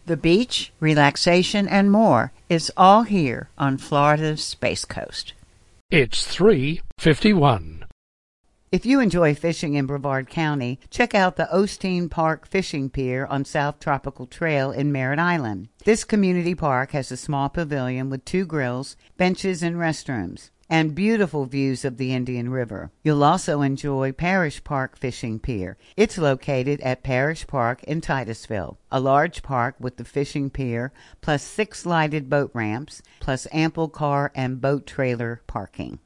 The beach, relaxation, and more is all here on Florida's Space Coast. It's 3:51. If you enjoy fishing in Brevard County, check out the Osteen Park Fishing Pier on South Tropical Trail in Merritt Island. This community park has a small pavilion with 2 grills, benches, and restrooms, and beautiful views of the Indian River. You'll also enjoy Parish Park Fishing Pier. It's located at Parish Park in Titusville, a large park with the fishing pier, plus 6 lighted boat ramps, plus ample car and boat trailer parking.